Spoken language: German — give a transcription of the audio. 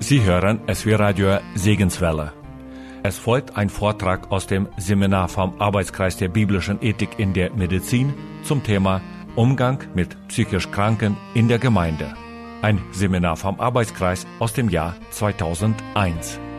Sie hören SW Radio Segenswelle. Es folgt ein Vortrag aus dem Seminar vom Arbeitskreis der biblischen Ethik in der Medizin zum Thema Umgang mit psychisch Kranken in der Gemeinde. Ein Seminar vom Arbeitskreis aus dem Jahr 2001.